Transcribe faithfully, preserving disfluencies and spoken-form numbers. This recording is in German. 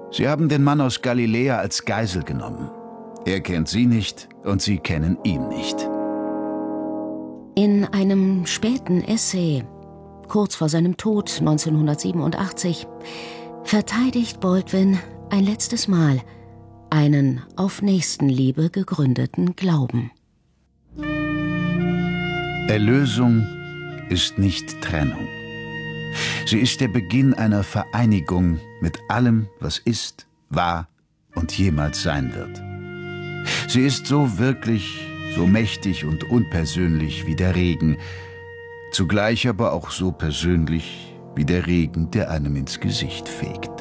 Sie haben den Mann aus Galiläa als Geisel genommen. Er kennt Sie nicht und Sie kennen ihn nicht. In einem späten Essay, kurz vor seinem Tod neunzehnhundertsiebenundachtzig, verteidigt Baldwin ein letztes Mal einen auf Nächstenliebe gegründeten Glauben. Erlösung ist nicht Trennung. Sie ist der Beginn einer Vereinigung mit allem, was ist, war und jemals sein wird. Sie ist so wirklich, so mächtig und unpersönlich wie der Regen, zugleich aber auch so persönlich wie der Regen, der einem ins Gesicht fegt.